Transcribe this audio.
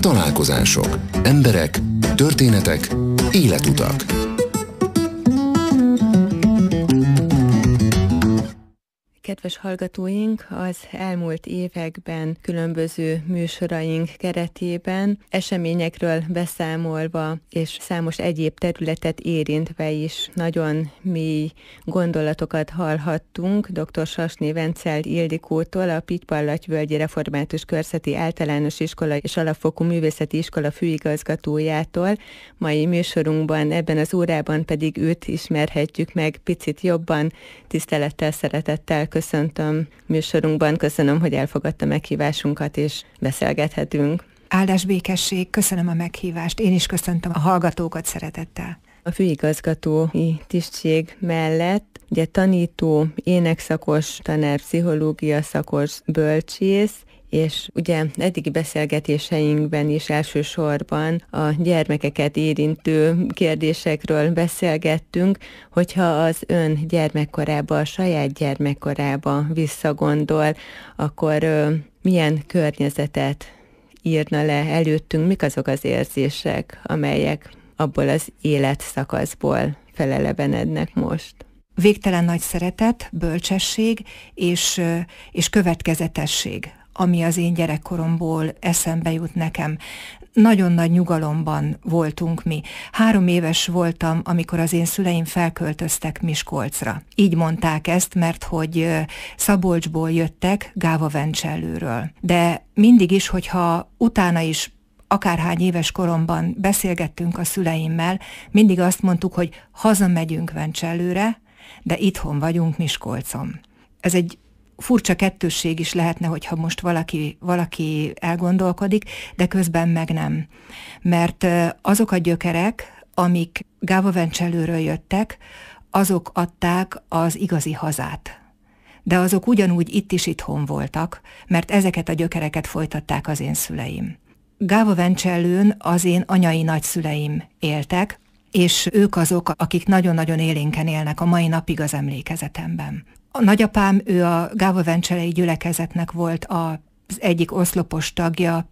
Találkozások, emberek, történetek, életutak. Kedves hallgatóink, az elmúlt években különböző műsoraink keretében eseményekről beszámolva és számos egyéb területet érintve is nagyon mély gondolatokat hallhattunk dr. Sasné Vencel Ildikótól, a Pitypallagyvölgyi Református Körzeti Általános Iskola és Alapfokú Művészeti Iskola főigazgatójától. Mai műsorunkban, ebben az órában pedig őt ismerhetjük meg picit jobban. Tisztelettel, szeretettel köszöntöm műsorunkban, köszönöm, hogy elfogadta meghívásunkat, és beszélgethetünk. Áldás békesség, köszönöm a meghívást, én is köszöntöm a hallgatókat szeretettel. A főigazgatói tisztség mellett ugye tanító, énekszakos, tanár, pszichológia szakos, bölcsész, és ugye eddigi beszélgetéseinkben is elsősorban a gyermekeket érintő kérdésekről beszélgettünk, hogyha az ön gyermekkorába, a saját gyermekkorába visszagondol, akkor milyen környezetet írna le előttünk, mik azok az érzések, amelyek abból az életszakaszból felelevenednek most? Végtelen nagy szeretet, bölcsesség és következetesség, ami az én gyerekkoromból eszembe jut nekem. Nagyon nagy nyugalomban voltunk mi. 3 éves voltam, amikor az én szüleim felköltöztek Miskolcra. Így mondták ezt, mert hogy Szabolcsból jöttek, Gáva-Vencsellőről. De mindig is, hogyha utána is akárhány éves koromban beszélgettünk a szüleimmel, mindig azt mondtuk, hogy hazamegyünk Vencsellőre, de itthon vagyunk Miskolcon. Ez egy furcsa kettősség is lehetne, hogyha most valaki elgondolkodik, de közben meg nem. Mert azok a gyökerek, amik Gáva-Vencsellőről jöttek, azok adták az igazi hazát. De azok ugyanúgy itt is itthon voltak, mert ezeket a gyökereket folytatták az én szüleim. Gáva-Vencsellőn az én anyai nagyszüleim éltek, és ők azok, akik nagyon-nagyon élénken élnek a mai napig az emlékezetemben. A nagyapám, ő a Gáva-Vencsellei gyülekezetnek volt az egyik oszlopos tagja,